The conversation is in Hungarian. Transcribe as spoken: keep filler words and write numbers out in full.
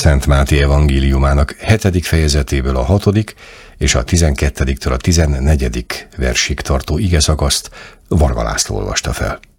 Szent Máté evangéliumának hetedik fejezetéből a hatodik és a tizenkettediktől a tizennegyedik versig tartó igeszakaszt Varga László olvasta fel.